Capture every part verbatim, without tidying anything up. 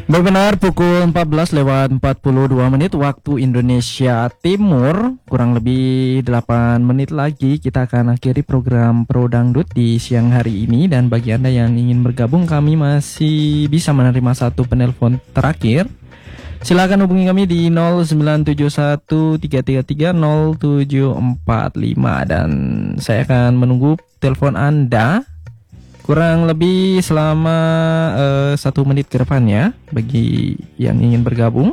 Baik, benar pukul empat belas lewat empat puluh dua menit waktu Indonesia Timur. Kurang lebih delapan menit lagi kita akan akhiri program Pro Dangdut di siang hari ini. Dan bagi Anda yang ingin bergabung, kami masih bisa menerima satu penelpon terakhir. Silakan hubungi kami di nol sembilan tujuh satu tiga tiga tiga nol tujuh empat lima. Dan saya akan menunggu telepon Anda kurang lebih selama uh, satu menit ke depannya bagi yang ingin bergabung.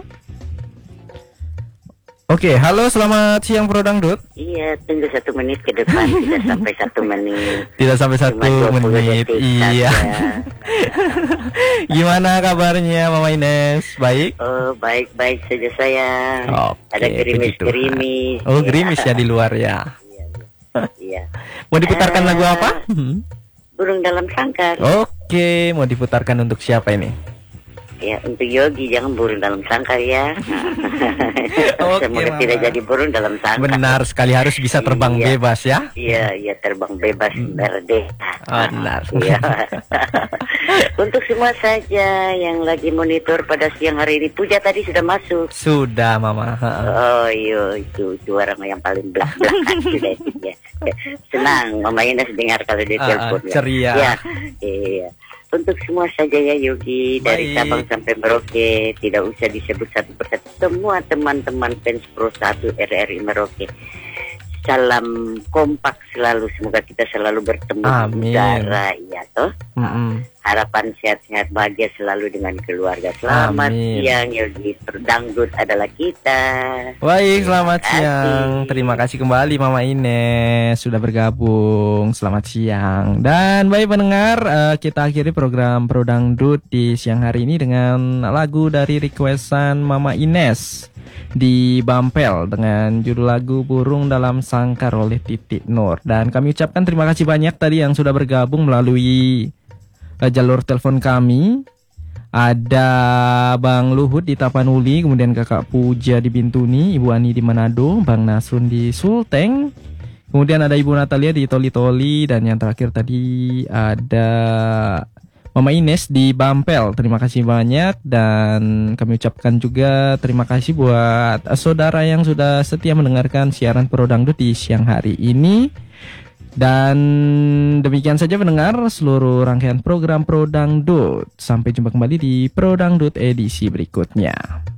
Oke, halo, selamat siang Pro Dangdut. Iya, tunggu satu menit ke depan, tidak sampai satu menit. Tidak sampai satu menit, iya. Gimana kabarnya Mama Ines? Baik? Oh, baik-baik saja saya. Oke, ada gerimis-gerimis. Oh, gerimis ya di luar ya. Iya, iya. Mau diputarkan uh, lagu apa? Hmm. Burung dalam sangkar. Oke, mau diputarkan untuk siapa ini? Ya, untuk Yogi, jangan burung dalam sangkar ya. Oke, semoga Mama. tidak jadi burung dalam sangkar. Benar sekali, harus bisa terbang iya. bebas ya. Iya, iya, terbang bebas, hmm. merdeka. Oh, benar. Iya. Untuk semua saja yang lagi monitor pada siang hari ini, Puja tadi sudah masuk. Sudah, Mama. Oh iya, itu, itu orang yang paling belak-belakan sudah itu ya. Senang Mama Ines dengar kalau dia uh, telepon. Ceria. Ya, iya. Untuk semua saja ya Yogi, dari Baik. Sabang sampai Merauke, tidak usah disebut satu persatu. Semua teman-teman fans Pro satu R R I Merauke, salam kompak selalu, semoga kita selalu bertemu di udara, ya toh. Mm-mm. Harapan sehat-sehat bahagia selalu dengan keluarga. Selamat Amin. siang Yogi, Dangdut adalah kita. Baik, selamat Terima siang. kasih. Terima kasih kembali Mama Ines sudah bergabung. Selamat siang. Dan baik pendengar, uh, kita akhiri program Pro Dangdut di siang hari ini dengan lagu dari requestan Mama Ines di Bampel dengan judul lagu Burung Dalam Sangkar oleh Titik Nur. Dan kami ucapkan terima kasih banyak tadi yang sudah bergabung melalui uh, jalur telepon kami. Ada Bang Luhut di Tapanuli, kemudian Kakak Puja di Bintuni, Ibu Ani di Manado, Bang Nasrun di Sulteng, kemudian ada Ibu Natalia di Toli-Toli, dan yang terakhir tadi ada Mama Ines di Bampel. Terima kasih banyak, dan kami ucapkan juga terima kasih buat saudara yang sudah setia mendengarkan siaran Pro Dangdut di siang hari ini. Dan demikian saja pendengar seluruh rangkaian program Pro Dangdut. Sampai jumpa kembali di Pro Dangdut edisi berikutnya.